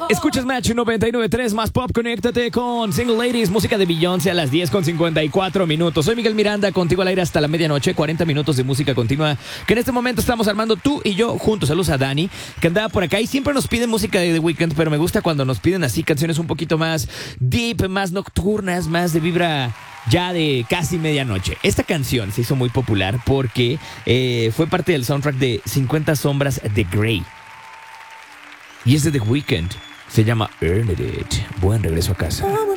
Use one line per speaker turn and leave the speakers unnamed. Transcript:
Escuchas Match 99.3 más pop. Conéctate con Single Ladies, música de Beyoncé a las 10:54. Soy Miguel Miranda, contigo al aire hasta la medianoche. 40 minutos de música continua que en este momento estamos armando tú y yo juntos. Saludos a Dani, que andaba por acá y siempre nos piden música de The Weeknd, pero me gusta cuando nos piden así canciones un poquito más deep, más nocturnas, más de vibra ya de casi medianoche. Esta canción se hizo muy popular porque fue parte del soundtrack de 50 sombras de Grey. Y es de The Weeknd. Se llama Earned It. Buen regreso a casa.